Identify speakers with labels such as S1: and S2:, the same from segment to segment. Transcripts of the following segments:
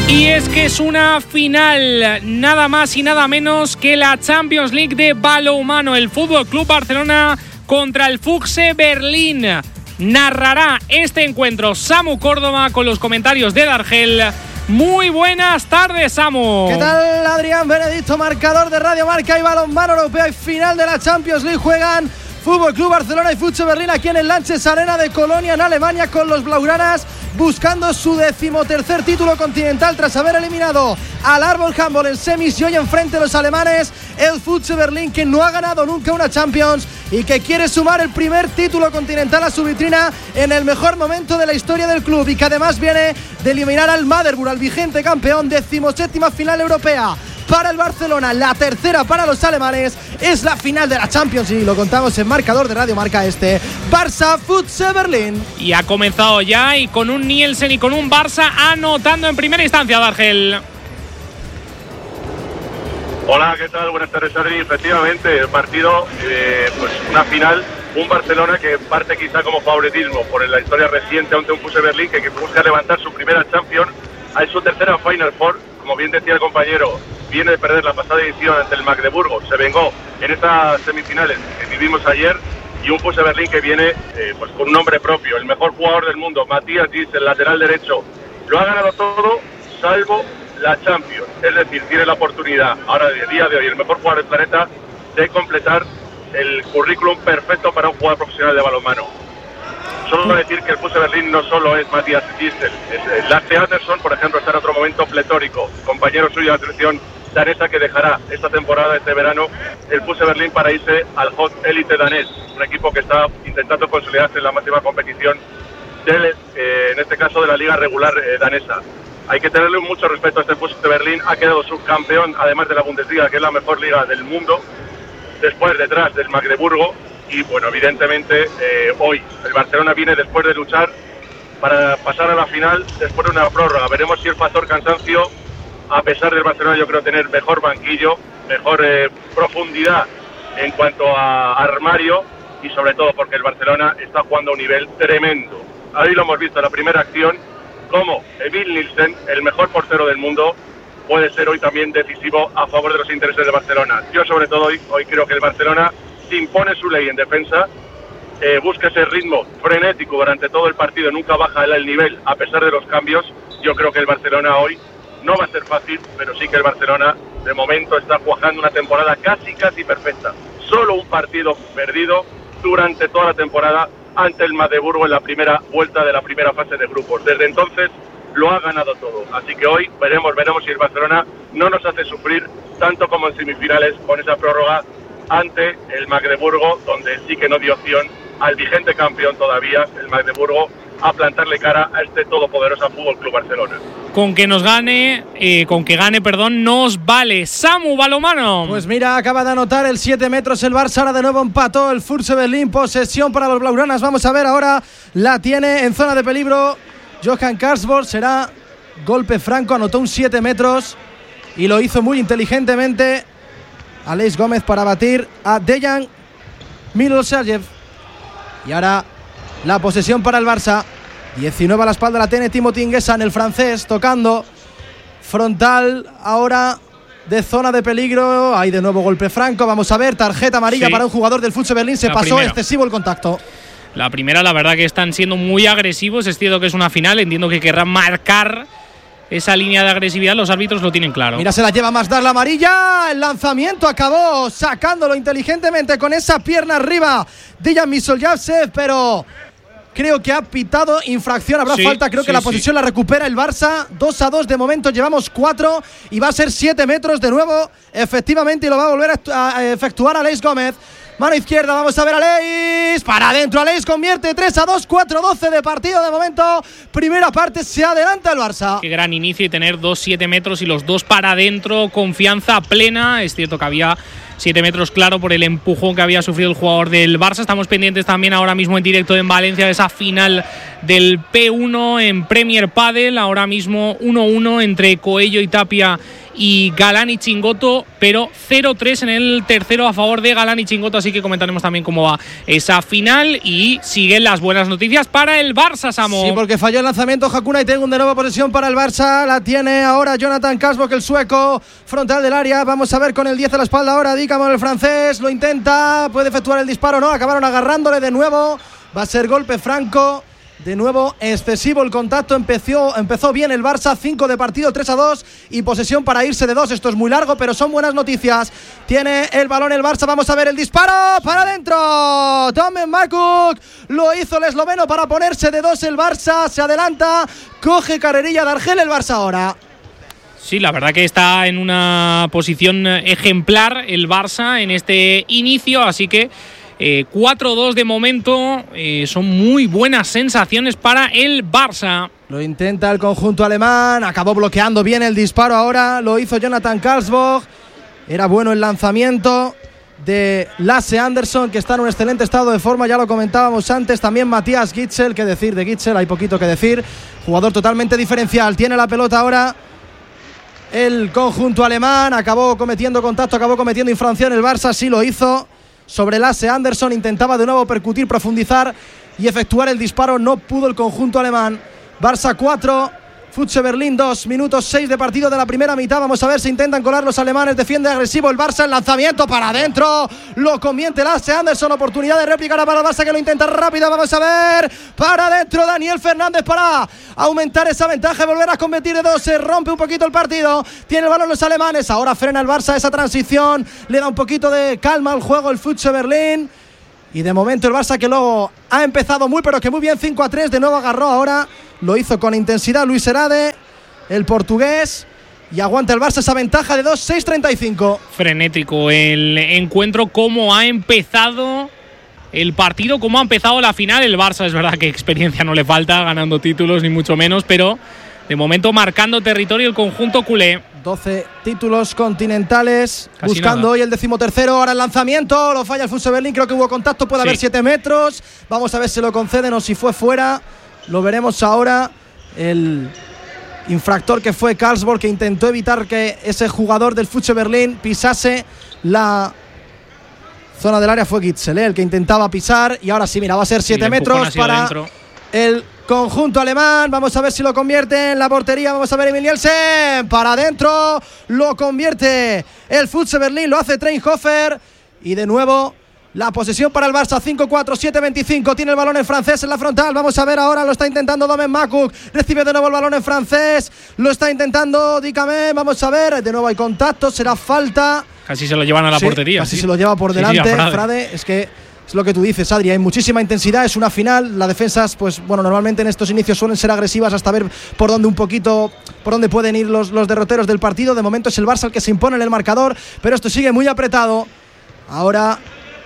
S1: Y es que es una final, nada más y nada menos que la Champions League de balonmano. El Fútbol Club Barcelona contra el Füchse Berlín. Narrará este encuentro Samu Córdoba con los comentarios de Dargel. Muy buenas tardes, Samu.
S2: ¿Qué tal, Adrián Benedicto, marcador de Radio Marca y balonmano europeo y final de la Champions League? Juegan Fútbol Club Barcelona y Füchse Berlín aquí en el Lanxess Arena de Colonia, en Alemania, con los blaugranas buscando su 13º título continental tras haber eliminado al Arbol Handball en semis, y hoy enfrente los alemanes, el Füchse Berlín, que no ha ganado nunca una Champions y que quiere sumar el primer título continental a su vitrina en el mejor momento de la historia del club, y que además viene de eliminar al Maderburg, al vigente campeón. 17ª final europea para el Barcelona, la tercera para los alemanes. Es la final de la Champions y lo contamos en marcador de Radio Marca, Barça Füchse Berlín.
S1: Y ha comenzado ya, y con un Nielsen y con un Barça anotando en primera instancia, Dargel.
S3: Hola, ¿qué tal? Buenas tardes, Adri. Efectivamente, el partido, pues una final, un Barcelona que parte quizá como favoritismo por la historia reciente ante un Füchse Berlín que busca levantar su primera Champions, hay su tercera Final Four. Como bien decía el compañero, viene de perder la pasada edición ante el Magdeburgo, se vengó en estas semifinales que vivimos ayer, y un Füchse Berlín que viene pues con un nombre propio, el mejor jugador del mundo, Matthias Gies, el lateral derecho, lo ha ganado todo salvo la Champions, es decir, tiene la oportunidad ahora, de día de hoy, el mejor jugador del planeta, de completar el currículum perfecto para un jugador profesional de balonmano. Solo decir que el Füchse Berlín no solo es Matthias Gistel, Lasse Andersson, por ejemplo, está en otro momento pletórico, compañero suyo de la selección danesa, que dejará esta temporada, este verano, el Füchse Berlin para irse al Hot Elite danés, un equipo que está intentando consolidarse en la máxima competición en este caso de la liga regular danesa. Hay que tenerle mucho respeto a este Füchse Berlin, ha quedado subcampeón además de la Bundesliga, que es la mejor liga del mundo, después detrás del Magdeburgo. Y bueno, evidentemente hoy el Barcelona viene después de luchar para pasar a la final después de una prórroga. Veremos si el factor cansancio, a pesar del Barcelona yo creo tener mejor banquillo, mejor profundidad en cuanto a armario, y sobre todo porque el Barcelona está jugando a un nivel tremendo. Ahí lo hemos visto en la primera acción, como Emil Nielsen, el mejor portero del mundo, puede ser hoy también decisivo a favor de los intereses de Barcelona. Yo sobre todo hoy creo que el Barcelona impone su ley en defensa, busca ese ritmo frenético durante todo el partido, nunca baja el nivel a pesar de los cambios. Yo creo que el Barcelona hoy no va a ser fácil, pero sí que el Barcelona de momento está cuajando una temporada casi perfecta. Solo un partido perdido durante toda la temporada ante el Magdeburgo en la primera vuelta de la primera fase de grupos. Desde entonces lo ha ganado todo, así que hoy veremos si el Barcelona no nos hace sufrir tanto como en semifinales con esa prórroga ante el Magdeburgo, donde sí que no dio opción al vigente campeón todavía, el Magdeburgo, a plantarle cara a este todopoderoso Fútbol Club Barcelona.
S1: Con que gane, nos vale. Samu, balonmano.
S2: Pues mira, acaba de anotar el 7 metros el Barça, ahora de nuevo empató el Füchse Berlín, posesión para los blaugranas. Vamos a ver, ahora la tiene en zona de peligro Johan Karsborg, será golpe franco, anotó un 7 metros y lo hizo muy inteligentemente Aleix Gómez para batir a Dejan Milosavljev. Y ahora la posesión para el Barça. 19 a la espalda la tiene Timothy Nguessan, el francés, tocando frontal ahora de zona de peligro. Hay de nuevo golpe franco. Vamos a ver, tarjeta amarilla para un jugador del Füchse Berlín. Se pasó excesivo el contacto.
S1: La primera, la verdad que están siendo muy agresivos. Es cierto que es una final, entiendo que querrán marcar esa línea de agresividad, los árbitros lo tienen claro.
S2: Mira, se la lleva Masdar la amarilla. El lanzamiento acabó sacándolo inteligentemente con esa pierna arriba Dejan Milosavljev, pero creo que ha pitado infracción. Habrá falta, creo que la posición la recupera el Barça. 2-2 de momento, llevamos 4 y va a ser 7 metros de nuevo, efectivamente, y lo va a volver a efectuar Aleix Gómez. Mano izquierda, vamos a ver a Aleix. Para adentro, Aleix convierte 3-2, 4-12 de partido de momento. Primera parte, se adelanta el Barça.
S1: Qué gran inicio y tener 2 7 metros y los dos para adentro, confianza plena. Es cierto que había 7 metros, claro, por el empujón que había sufrido el jugador del Barça. Estamos pendientes también ahora mismo en directo en Valencia de esa final del P1 en Premier Padel. Ahora mismo 1-1 entre Coello y Tapia y Galán y Chingoto, pero 0-3 en el tercero a favor de Galán y Chingoto, así que comentaremos también cómo va esa final y siguen las buenas noticias para el Barça, Samo.
S2: Sí, porque falló el lanzamiento Hakuna y Tegun, de nueva posesión para el Barça, la tiene ahora Jonathan Kasbok, el sueco, frontal del área, vamos a ver con el 10 a la espalda ahora, Dicamon el francés, lo intenta, puede efectuar el disparo, no, acabaron agarrándole de nuevo, va a ser golpe franco. De nuevo excesivo el contacto, empezó bien el Barça, 5 de partido, 3-2 y posesión para irse de 2. Esto es muy largo, pero son buenas noticias. Tiene el balón el Barça, vamos a ver el disparo, para adentro. Tomen Makuk, lo hizo el esloveno para ponerse de 2 el Barça, se adelanta, coge carrerilla de Argel el Barça ahora.
S1: Sí, la verdad que está en una posición ejemplar el Barça en este inicio, así que 4-2 de momento, son muy buenas sensaciones para el Barça.
S2: Lo intenta el conjunto alemán, acabó bloqueando bien el disparo ahora, lo hizo Jonathan Karlsborg, era bueno el lanzamiento de Lasse Andersson, que está en un excelente estado de forma, ya lo comentábamos antes, también Matías Gitzel, qué decir de Gitzel, hay poquito que decir, jugador totalmente diferencial, tiene la pelota ahora el conjunto alemán, acabó cometiendo contacto, acabó cometiendo infracción el Barça, sí lo hizo. Sobre Lasse Andersson, intentaba de nuevo percutir, profundizar y efectuar el disparo, no pudo el conjunto alemán. Barça 4, Futse Berlín 2, minutos 6 de partido de la primera mitad. Vamos a ver si intentan colar los alemanes, defiende agresivo el Barça, el lanzamiento para adentro, lo convierte Lasse Andersson, oportunidad de réplica para el Barça que lo intenta rápido, vamos a ver, para adentro Daniel Fernández para aumentar esa ventaja y volver a convertir de 2, se rompe un poquito el partido, tiene el balón los alemanes, ahora frena el Barça esa transición, le da un poquito de calma al juego el Futse Berlín. Y de momento el Barça, que luego ha empezado muy pero que muy bien, 5-3, de nuevo agarró ahora, lo hizo con intensidad Luis Herade, el portugués, y aguanta el Barça esa ventaja de 2, 6-35.
S1: Frenético el encuentro, cómo ha empezado el partido, cómo ha empezado la final. El Barça, es verdad que experiencia no le falta, ganando títulos ni mucho menos, pero de momento marcando territorio el conjunto culé.
S2: 12 títulos continentales,
S1: casi
S2: buscando
S1: nada.
S2: Hoy el 13º, ahora el lanzamiento, lo falla el Futse Berlín, creo que hubo contacto, puede haber 7 metros, vamos a ver si lo conceden o si fue fuera, lo veremos ahora. El infractor que fue Karlsborg, que intentó evitar que ese jugador del Futse Berlín pisase la zona del área, fue Gitzel, el que intentaba pisar, y ahora sí, mira, va a ser 7 metros para dentro. El conjunto alemán, vamos a ver si lo convierte en la portería, vamos a ver Emil Nielsen, para adentro, lo convierte el Futse Berlín, lo hace Treinhofer, y de nuevo la posesión para el Barça, 5-4, 7-25, tiene el balón en francés en la frontal, vamos a ver ahora, lo está intentando Domen Makuk, recibe de nuevo el balón en francés, lo está intentando Dicamé, vamos a ver, de nuevo hay contacto, será falta.
S1: Casi se lo llevan a la portería.
S2: Casi se lo lleva por delante, Frade, es que es lo que tú dices, Adri, hay muchísima intensidad, es una final, las defensas, pues bueno, normalmente en estos inicios suelen ser agresivas hasta ver por dónde pueden ir los derroteros del partido. De momento es el Barça el que se impone en el marcador, pero esto sigue muy apretado. Ahora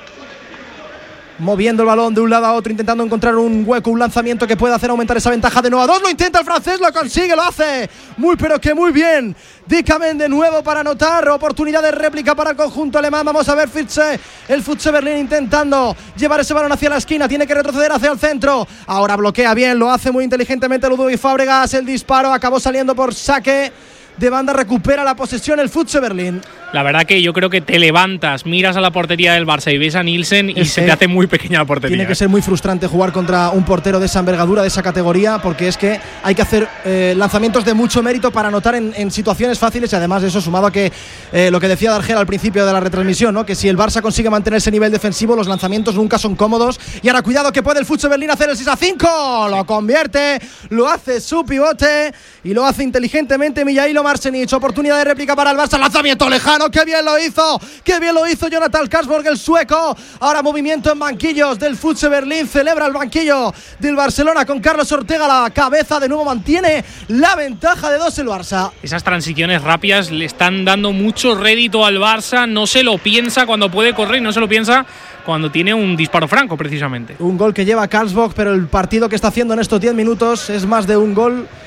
S2: moviendo el balón de un lado a otro, intentando encontrar un hueco, un lanzamiento que pueda hacer aumentar esa ventaja de nuevo a 2, lo intenta el francés, lo consigue, lo hace muy pero que muy bien. Dicamén de nuevo para anotar, oportunidad de réplica para el conjunto alemán, vamos a ver el Futse Berlín intentando llevar ese balón hacia la esquina, tiene que retroceder hacia el centro, ahora bloquea bien, lo hace muy inteligentemente Ludovic Fábregas, el disparo acabó saliendo por saque de banda, recupera la posesión el Futse Berlín.
S1: La verdad que yo creo que te levantas, miras a la portería del Barça y ves a Nielsen y se te hace muy pequeña la portería.
S2: Tiene que ser muy frustrante jugar contra un portero de esa envergadura, de esa categoría, porque es que hay que hacer lanzamientos de mucho mérito para anotar en situaciones fáciles, y además de eso, sumado a que lo que decía Dargel al principio de la retransmisión, ¿no? Que si el Barça consigue mantener ese nivel defensivo, los lanzamientos nunca son cómodos. Y ahora cuidado que puede el Futse Berlín hacer el 6-5, lo convierte, lo hace su pivote y lo hace inteligentemente Mijailo Marcenic. Oportunidad de réplica para el Barça, lanzamiento lejano, qué bien lo hizo Jonathan Karlsborg, el sueco. Ahora movimiento en banquillos del Futse Berlín, celebra el banquillo del Barcelona con Carlos Ortega a la cabeza, de nuevo mantiene la ventaja de 2 el Barça.
S1: Esas transiciones rápidas le están dando mucho rédito al Barça, no se lo piensa cuando puede correr y no se lo piensa cuando tiene un disparo franco, precisamente.
S2: Un gol que lleva Karlsborg, pero el partido que está haciendo en estos 10 minutos es más de un gol.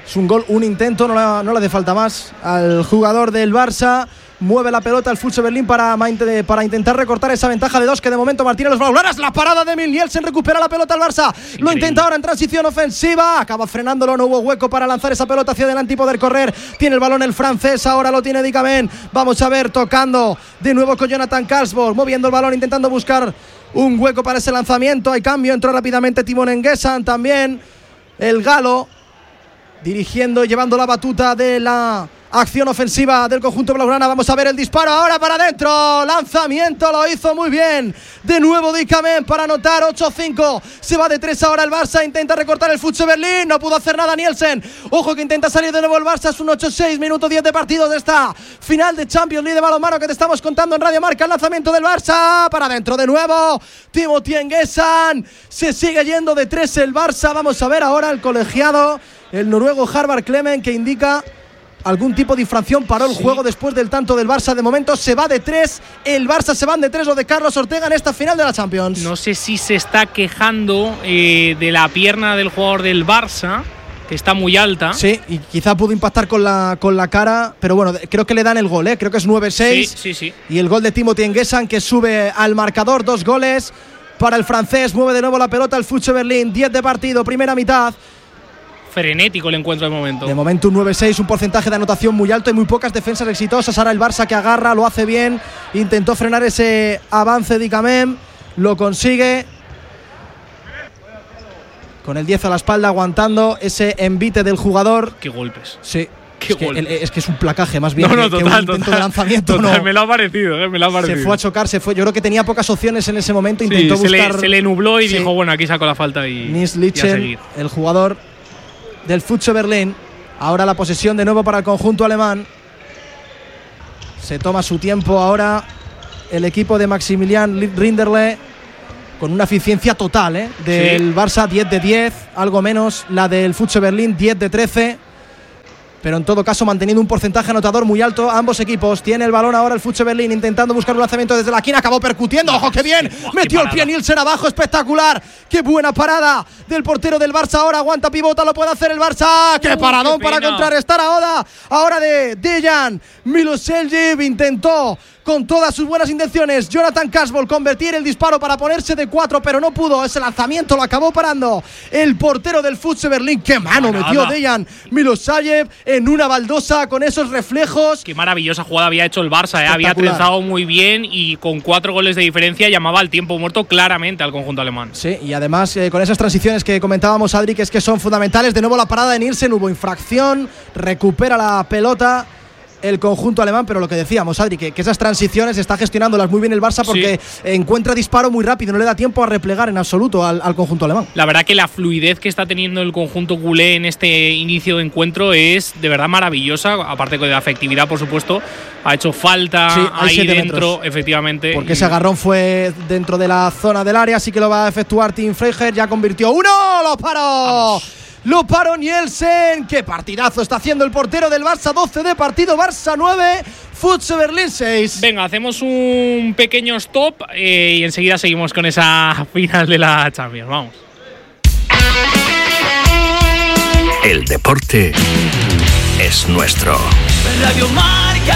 S2: Es un gol, un intento, no le hace falta más al jugador del Barça. Mueve la pelota el Futse Berlín para intentar recortar esa ventaja de 2 que de momento mantiene los blaugranas. La parada de Emil Nielsen, recupera la pelota al Barça. Increíble. Lo intenta ahora en transición ofensiva. Acaba frenándolo, no hubo hueco para lanzar esa pelota hacia adelante y poder correr. Tiene el balón el francés, ahora lo tiene Dicamén. Vamos a ver, tocando de nuevo con Jonathan Karlsborg, moviendo el balón, intentando buscar un hueco para ese lanzamiento. Hay cambio, entró rápidamente Timon Nguessan también. El galo dirigiendo y llevando la batuta de la acción ofensiva del conjunto blaugrana. Vamos a ver el disparo ahora para adentro. Lanzamiento, lo hizo muy bien. De nuevo Dicamén para anotar. 8-5. Se va de 3 ahora el Barça. Intenta recortar el Futse Berlín. No pudo hacer nada Nielsen. Ojo que intenta salir de nuevo el Barça. Es un 8-6. Minuto 10 de partido de esta final de Champions League de balonmano que te estamos contando en Radio Marca. El lanzamiento del Barça para adentro de nuevo. Timothy Nguessan. Se sigue yendo de 3 el Barça. Vamos a ver ahora el colegiado, el noruego Harvard Clement, que indica algún tipo de infracción. Paró el juego después del tanto del Barça. De momento se va de 3 el Barça, se van de 3 lo de Carlos Ortega en esta final de la Champions.
S1: No sé si se está quejando de la pierna del jugador del Barça, que está muy alta.
S2: Sí, y quizá pudo impactar con la cara, pero bueno, creo que le dan el gol, creo que es 9-6.
S1: Sí.
S2: Y el gol de Timothy Nguessan, que sube al marcador, 2 goles para el francés. Mueve de nuevo la pelota el Futse Berlín. 10 de partido, primera mitad.
S1: Frenético el encuentro de momento.
S2: De momento un 9-6, un porcentaje de anotación muy alto y muy pocas defensas exitosas. Ahora el Barça que agarra, lo hace bien. Intentó frenar ese avance de Dicamén, lo consigue. Con el 10 a la espalda, aguantando ese envite del jugador.
S1: Qué golpes.
S2: Sí. Es que es un placaje más bien
S1: total,
S2: que un intento de lanzamiento.
S1: Total,
S2: no.
S1: Me lo ha parecido.
S2: Se fue a chocar, se fue. Yo creo que tenía pocas opciones en ese momento. Intentó buscar.
S1: Se le nubló y dijo, bueno, aquí saco la falta y
S2: Nils Lichten, el jugador del Futse Berlín. Ahora la posesión de nuevo para el conjunto alemán. Se toma su tiempo ahora el equipo de Maximilian Rinderle, con una eficiencia total del Barça, 10 de 10, algo menos la del Futse Berlín, 10 de 13. Pero en todo caso manteniendo un porcentaje anotador muy alto ambos equipos. Tiene el balón ahora el Futse Berlín, intentando buscar un lanzamiento desde la esquina. Acabó percutiendo. ¡Ojo, qué bien! Metió el pie Nielsen abajo, espectacular. ¡Qué buena parada del portero del Barça! Ahora aguanta, pivota, lo puede hacer el Barça. ¡Qué paradón para contrarrestar a Oda! Ahora de Dejan Milosevljev. Intentó con todas sus buenas intenciones Jonathan Karlsborg convertir el disparo para ponerse de 4, pero no pudo. Ese lanzamiento lo acabó parando el portero del Futse Berlín. ¡Qué mano metió Dejan Milosevljev en una baldosa con esos reflejos!
S1: Qué maravillosa jugada había hecho el Barça, había trenzado muy bien y con 4 goles de diferencia llamaba al tiempo muerto claramente al conjunto alemán.
S2: Sí, y además con esas transiciones que comentábamos, Adri, que es que son fundamentales. De nuevo la parada de Nielsen, hubo infracción, recupera la pelota el conjunto alemán, pero lo que decíamos, Adri, que esas transiciones está gestionándolas muy bien el Barça porque encuentra disparo muy rápido, no le da tiempo a replegar en absoluto al conjunto alemán.
S1: La verdad que la fluidez que está teniendo el conjunto culé en este inicio de encuentro es de verdad maravillosa, aparte de la efectividad, por supuesto. Ha hecho falta ahí dentro, metros, efectivamente.
S2: Porque ese agarrón fue dentro de la zona del área, así que lo va a efectuar Tim Freijer, ya convirtió uno, lo paró. Vamos. Lo paró Nielsen. Qué partidazo está haciendo el portero del Barça. 12 de partido, Barça 9, Futse Berlín 6.
S1: Venga, hacemos un pequeño stop y enseguida seguimos con esa final de la Champions. Vamos.
S4: El deporte es nuestro.
S5: Radio Marca.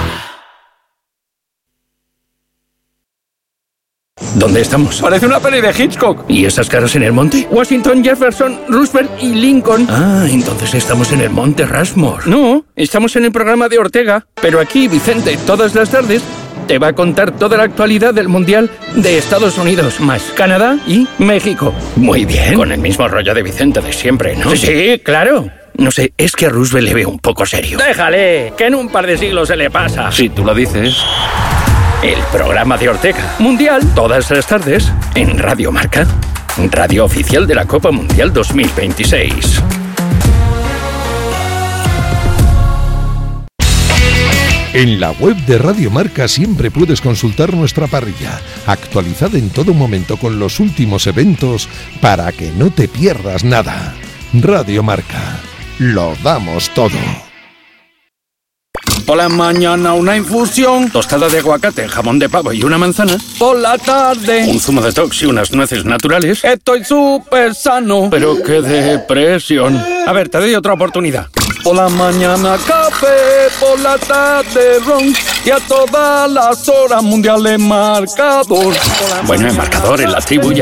S4: ¿Dónde estamos?
S6: Parece una peli de Hitchcock.
S4: ¿Y esas caras en el monte?
S6: Washington, Jefferson, Roosevelt y Lincoln.
S4: Ah, entonces estamos en el monte Rushmore.
S6: No, estamos en el programa de Ortega. Pero aquí, Vicente, todas las tardes, te va a contar toda la actualidad del Mundial de Estados Unidos, más Canadá y México.
S4: Muy bien. Con el mismo rollo de Vicente de siempre, ¿no?
S6: Sí, claro.
S4: No sé, es que a Roosevelt le veo un poco serio.
S6: Déjale, que en un par de siglos se le pasa.
S4: Si tú lo dices.
S6: El programa de Ortega. Mundial, todas las tardes, en Radio Marca. Radio oficial de la Copa Mundial 2026.
S7: En la web de Radio Marca siempre puedes consultar nuestra parrilla, actualizada en todo momento con los últimos eventos para que no te pierdas nada. Radio Marca. Lo damos todo.
S6: Por la mañana una infusión, tostada de aguacate, jamón de pavo y una manzana. Por la tarde, un zumo de tox y unas nueces naturales. Estoy súper sano, pero qué depresión. A ver, te doy otra oportunidad. Por la mañana café, por la tarde ron y a todas las horas mundiales marcador. Bueno, el marcador en la tribu ya